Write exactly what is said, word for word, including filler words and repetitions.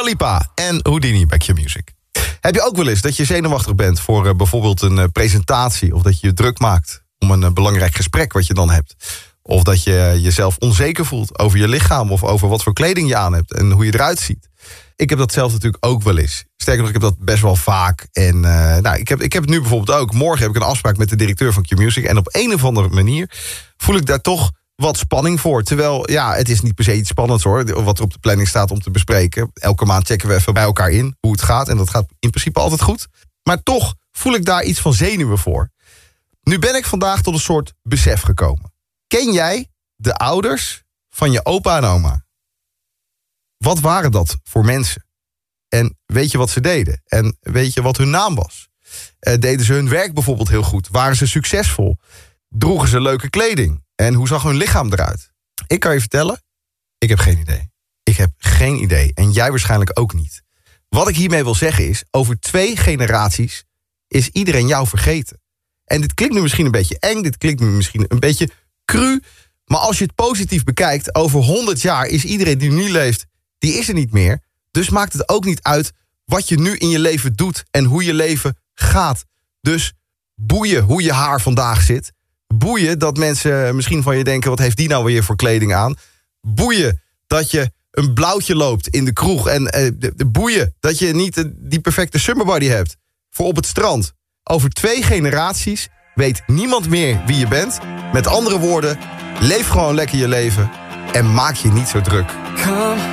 Lipa en Houdini bij Q-Music. Heb je ook wel eens dat je zenuwachtig bent voor uh, bijvoorbeeld een uh, presentatie... of dat je je druk maakt om een uh, belangrijk gesprek wat je dan hebt... of dat je uh, jezelf onzeker voelt over je lichaam... of over wat voor kleding je aan hebt en hoe je eruit ziet. Ik heb dat zelf natuurlijk ook wel eens. Sterker nog, ik heb dat best wel vaak. En uh, nou, ik, heb, ik heb het nu bijvoorbeeld ook. Morgen heb ik een afspraak met de directeur van Q-Music... en op een of andere manier voel ik daar toch wat spanning voor. Terwijl, ja, het is niet per se iets spannends hoor... wat er op de planning staat om te bespreken. Elke maand checken we even bij elkaar in hoe het gaat... en dat gaat in principe altijd goed. Maar toch voel ik daar iets van zenuwen voor. Nu ben ik vandaag tot een soort besef gekomen. Ken jij de ouders van je opa en oma? Wat waren dat voor mensen? En weet je wat ze deden? En weet je wat hun naam was? Uh, deden ze hun werk bijvoorbeeld heel goed? Waren ze succesvol? Droegen ze leuke kleding? En hoe zag hun lichaam eruit? Ik kan je vertellen, ik heb geen idee. Ik heb geen idee. En jij waarschijnlijk ook niet. Wat ik hiermee wil zeggen is, over twee generaties is iedereen jou vergeten. En dit klinkt nu misschien een beetje eng, dit klinkt nu misschien een beetje cru. Maar als je het positief bekijkt, over honderd jaar is iedereen die nu leeft, die is er niet meer. Dus maakt het ook niet uit wat je nu in je leven doet en hoe je leven gaat. Dus boeien hoe je haar vandaag zit. Boeien dat mensen misschien van je denken, wat heeft die nou weer voor kleding aan? Boeien dat je een blauwtje loopt in de kroeg. En uh, de, de boeien dat je niet uh, die perfecte summerbody hebt voor op het strand. Over twee generaties weet niemand meer wie je bent. Met andere woorden, leef gewoon lekker je leven en maak je niet zo druk.